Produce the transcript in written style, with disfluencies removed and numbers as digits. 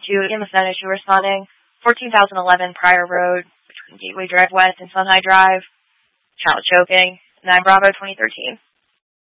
2, EMS 9 issue responding. 14,011 Pryor Road, between Gateway Drive West and Sunhigh Drive. Child choking. 9 Bravo 2013.